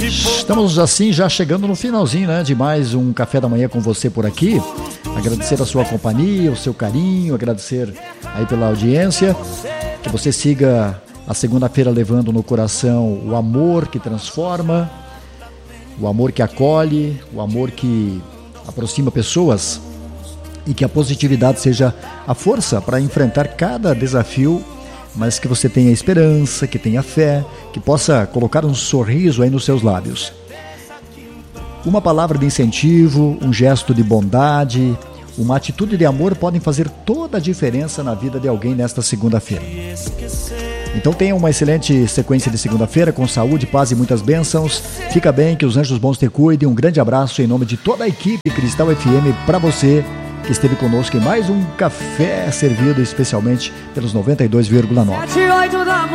Estamos assim já chegando no finalzinho, né, de mais um Café da Manhã com você por aqui. Agradecer a sua companhia, o seu carinho, agradecer aí pela audiência. Que você siga a segunda-feira levando no coração o amor que transforma, o amor que acolhe, o amor que aproxima pessoas e que a positividade seja a força para enfrentar cada desafio, mas que você tenha esperança, que tenha fé, que possa colocar um sorriso aí nos seus lábios. Uma palavra de incentivo, um gesto de bondade, uma atitude de amor podem fazer toda a diferença na vida de alguém nesta segunda-feira. Então tenha uma excelente sequência de segunda-feira com saúde, paz e muitas bênçãos. Fica bem, que os anjos bons te cuidem. Um grande abraço em nome de toda a equipe Cristal FM para você que esteve conosco em mais um café servido especialmente pelos 92,9.